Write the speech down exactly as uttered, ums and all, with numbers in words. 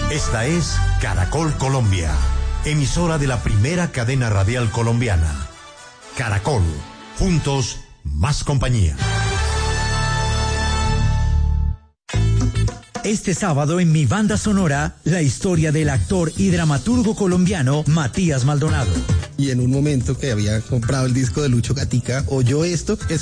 Esta es Caracol Colombia, emisora de la primera cadena radial colombiana. Caracol, juntos, más compañía. Este sábado en Mi Banda Sonora, la historia del actor y dramaturgo colombiano Matías Maldonado. Y en un momento que había comprado el disco de Lucho Gatica, oyó esto,